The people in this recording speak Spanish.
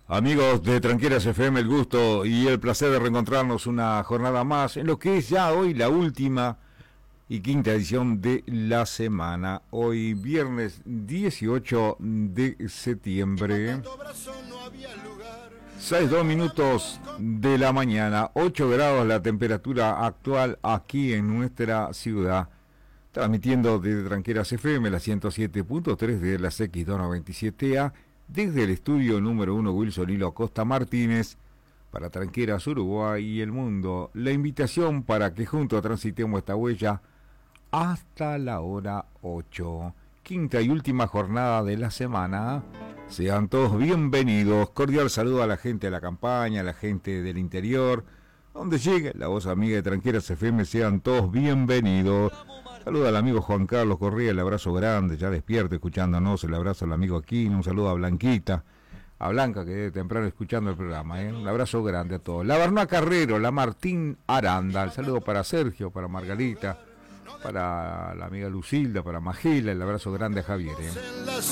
Amigos de Tranqueras FM, el gusto y el placer de reencontrarnos una jornada más en lo que es ya hoy la última y quinta edición de la semana. Hoy viernes 18 de septiembre, 6:02 de la mañana, 8 grados la temperatura actual aquí en nuestra ciudad. Transmitiendo desde Tranqueras FM, la 107.3 de la X297A, desde el estudio número 1 Wilson Hilo Acosta Martínez, para Tranqueras Uruguay y el mundo. La invitación para que juntos transitemos esta huella hasta la hora 8. Quinta y última jornada de la semana. Sean todos bienvenidos. Cordial saludo a la gente de la campaña, a la gente del interior, donde llegue la voz amiga de Tranqueras FM. Sean todos bienvenidos. Saludo al amigo Juan Carlos Correa, el abrazo grande, ya despierto escuchándonos, el abrazo al amigo Aquino, un saludo a Blanquita, a Blanca que debe temprano escuchando el programa, un abrazo grande a todos. La Berná Carrero, la Martín Aranda, el saludo para Sergio, para Margarita, para la amiga Lucilda, para Magela, el abrazo grande a Javier.